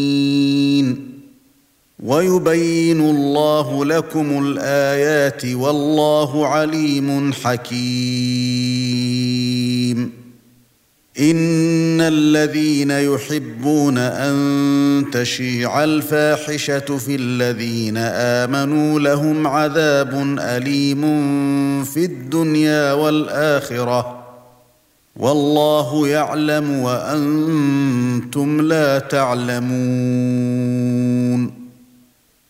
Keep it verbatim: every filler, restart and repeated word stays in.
ويبين الله لكم الآيات والله عليم حكيم. إن الذين يحبون أن تشيع الفاحشة في الذين آمنوا لهم عذاب أليم في الدنيا والآخرة والله يعلم وأنتم لا تعلمون.